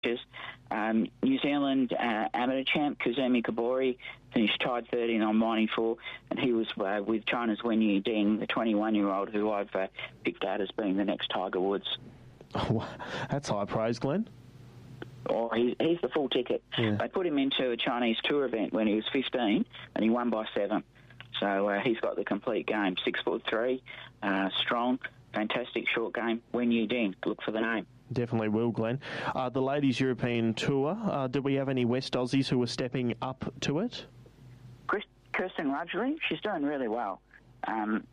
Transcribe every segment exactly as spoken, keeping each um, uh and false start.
Um, New Zealand uh, amateur champ Kazumi Kabori finished tied thirteenth on Mining four, and he was uh, with China's Wen Yu Ding, the twenty-one-year-old who I've uh, picked out as being the next Tiger Woods. Oh, that's high praise, Glenn. Oh, he's, he's the full ticket. Yeah. They put him into a Chinese tour event when he was fifteen, and he won by seven. So uh, he's got the complete game. Six foot three, uh, strong, fantastic short game. Wen Yu Ding, look for the name. Definitely will, Glenn. Uh, the Ladies European Tour, uh, do we have any West Aussies who are stepping up to it? Chris, Kirsten Rudgley, she's doing really well. Um,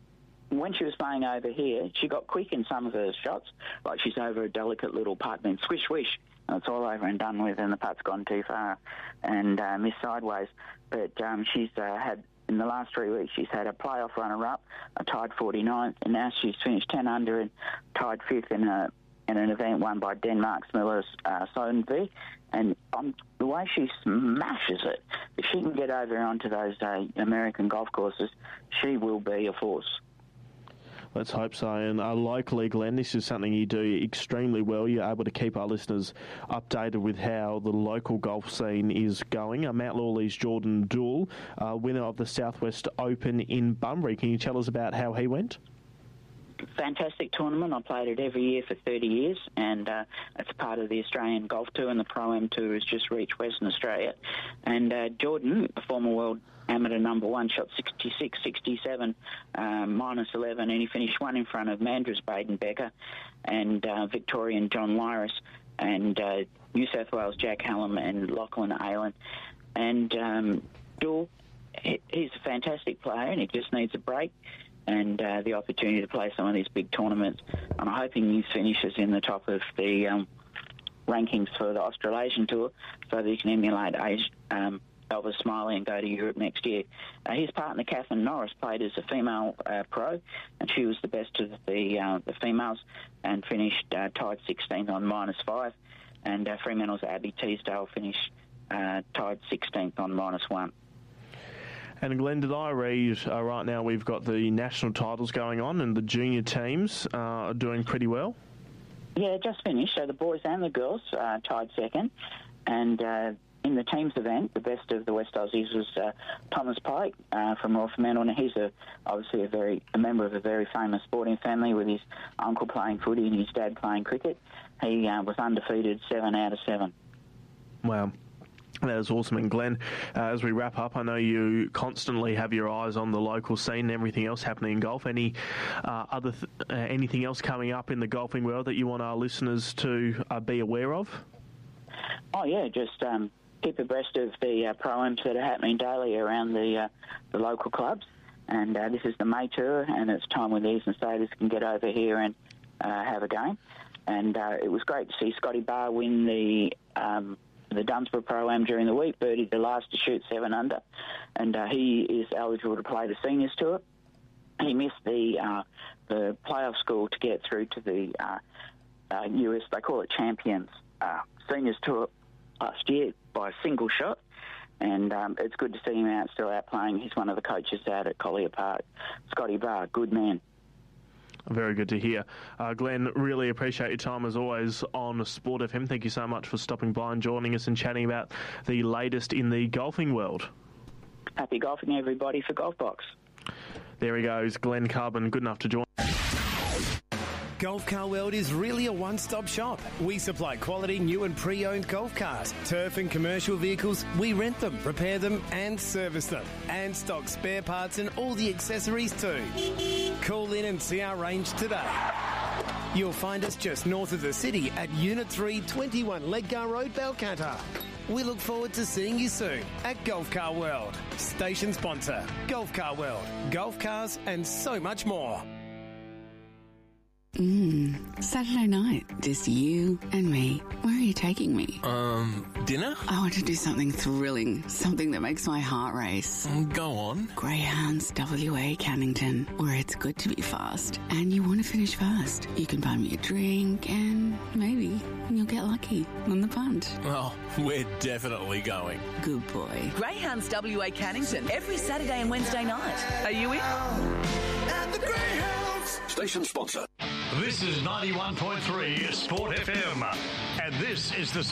when she was playing over here, she got quick in some of her shots, like she's over a delicate little putt, then swish, swish, and it's all over and done with, and the putt's gone too far and uh, missed sideways. But um, she's uh, had, in the last three weeks, she's had a playoff runner-up, a tied forty-ninth, and now she's finished ten under and tied fifth in a in an event won by Denmark's Miller uh, Sodenby. And um, the way she smashes it, if she can get over onto those uh, American golf courses, she will be a force. Let's hope so. And uh, locally, Glenn, this is something you do extremely well. You're able to keep our listeners updated with how the local golf scene is going. Uh, Matt Lawley's Jordan Dool, uh, winner of the Southwest Open in Bunbury. Can you tell us about how he went? Fantastic tournament. I played it every year for thirty years, and uh, it's part of the Australian Golf Tour, and the Pro-Am Tour has just reached Western Australia. And uh, Jordan, a former world amateur number one, shot sixty-six sixty-seven, um, minus eleven, and he finished one in front of Manders Baden Becker and uh, Victorian John Lyris and uh, New South Wales Jack Hallam and Lachlan Aylan. And um, Dool, he, he's a fantastic player, and he just needs a break and uh, the opportunity to play some of these big tournaments. I'm hoping he finishes in the top of the um, rankings for the Australasian Tour so that he can emulate age, um, Elvis Smiley and go to Europe next year. Uh, his partner, Catherine Norris, played as a female uh, pro, and she was the best of the uh, the females and finished uh, tied sixteenth on minus five. And uh, Fremantle's Abby Teasdale finished uh, tied sixteenth on minus one. And Glenn, did I read uh, right now we've got the national titles going on and the junior teams uh, are doing pretty well? Yeah, just finished. So the boys and the girls uh, tied second. And uh, in the teams event, the best of the West Aussies was uh, Thomas Pike uh, from Royal Fremantle. And he's a, obviously a very a member of a very famous sporting family with his uncle playing footy and his dad playing cricket. He uh, was undefeated, seven out of seven. Wow. That is awesome. And Glenn, uh, as we wrap up, I know you constantly have your eyes on the local scene and everything else happening in golf. Any uh, other th- uh, anything else coming up in the golfing world that you want our listeners to uh, be aware of? Oh yeah, just um, keep abreast of the uh, pro-ams that are happening daily around the uh, the local clubs. And uh, this is the May Tour, and it's time when the Eastern Staters can get over here and uh, have a game. And uh, it was great to see Scotty Barr win the Um, the Dunsborough Pro-Am during the week. Birdie the last to shoot seven under, and uh, he is eligible to play the Seniors Tour. He missed the uh, the playoff score to get through to the uh, uh, U S, they call it Champions uh, Seniors Tour last year by a single shot, and um, it's good to see him out, still out playing. He's one of the coaches out at Collier Park. Scotty Barr, good man. Very good to hear. Uh, Glenn, really appreciate your time as always on Sport F M. Thank you so much for stopping by and joining us and chatting about the latest in the golfing world. Happy golfing, everybody, for Golf Box. There he goes, Glenn Carbon, good enough to join. Golf Car World is really a one-stop shop. We supply quality new and pre-owned golf cars, turf and commercial vehicles. We rent them, repair them and service them, and stock spare parts and all the accessories too. Call in and see our range today. You'll find us just north of the city at Unit three, twenty-one Ledgar Road, Balcatta. We look forward to seeing you soon at Golf Car World. Station sponsor, Golf Car World, golf cars and so much more. Mmm, Saturday night, just you and me. Where are you taking me? Um, dinner? I want to do something thrilling, something that makes my heart race. Go on. Greyhounds W A Cannington, where it's good to be fast and you want to finish fast. You can buy me a drink and maybe you'll get lucky on the punt. Oh, we're definitely going. Good boy. Greyhounds W A Cannington, every Saturday and Wednesday night. Are you in? At the Greyhounds. Station sponsor. This is ninety-one point three Sport F M, and this is the